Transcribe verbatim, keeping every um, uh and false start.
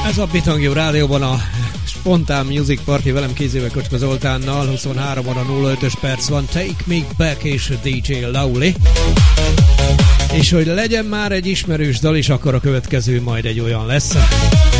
Ez a Bitangjó rádióban a Spontán Music Party velem Kézébe Köcske Zoltánnal. huszonhárom óra nulla ötös perc van. Take Me Back és dé dzsé Lauli. És hogy legyen már egy ismerős dal is, akkor a következő majd egy olyan lesz.